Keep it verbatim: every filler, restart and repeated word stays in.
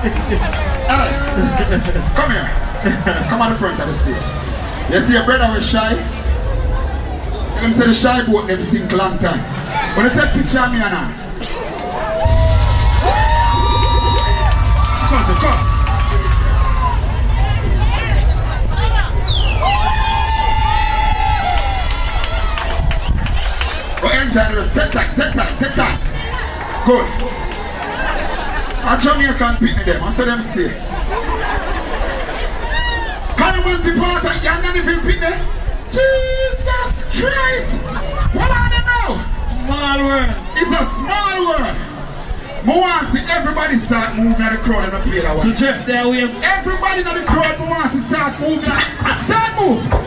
Hey, come here. Come on the front of the stage. You see your brother was shy? Tell him say the shy boat them sink long time. When you take picture of me and I. Come, so come. Oh, enjoy the rest. Take time, take time, take time. Good. I Jamaican pick them. I saw them stay. Can you want the part of young and if you pick them? Jesus Christ! What are they now? Small world. It's a small world. I want to see everybody start moving at the crowd and play that one. So Jeff, there we have everybody in the crowd. I want to start moving. Start move.